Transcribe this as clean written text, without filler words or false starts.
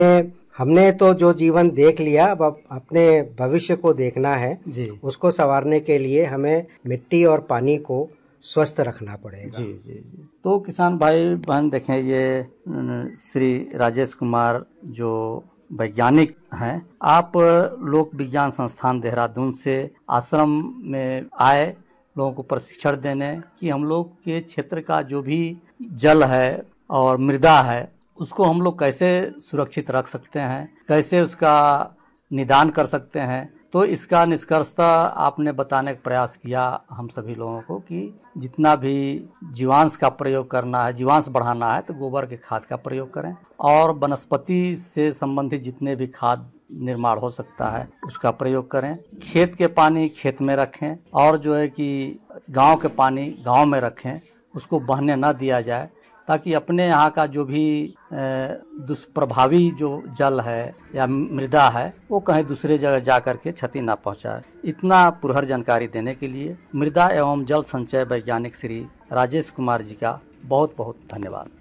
हमने तो जो जीवन देख लिया, अब अपने भविष्य को देखना है जी। उसको संवारने के लिए हमें मिट्टी और पानी को स्वस्थ रखना पड़ेगा। जी जी जी। तो किसान भाई बहन देखें, ये श्री राजेश कुमार जो वैज्ञानिक हैं, आप लोक विज्ञान संस्थान देहरादून से आश्रम में आए लोगों को प्रशिक्षण देने कि हम लोग के क्षेत्र का जो भी जल है और मृदा है उसको हम लोग कैसे सुरक्षित रख सकते हैं, कैसे उसका निदान कर सकते हैं। तो इसका निष्कर्षता आपने बताने का प्रयास किया हम सभी लोगों को कि जितना भी जीवांश का प्रयोग करना है, जीवांश बढ़ाना है तो गोबर के खाद का प्रयोग करें और वनस्पति से संबंधित जितने भी खाद निर्माण हो सकता है उसका प्रयोग करें। खेत के पानी खेत में रखें और जो है कि गांव के पानी गांव में रखें, उसको बहने न दिया जाए ताकि अपने यहाँ का जो भी दुष्प्रभावी जो जल है या मृदा है वो कहीं दूसरे जगह जा कर के क्षति ना पहुँचाए। इतना पुरहर जानकारी देने के लिए मृदा एवं जल संचय वैज्ञानिक श्री राजेश कुमार जी का बहुत बहुत धन्यवाद।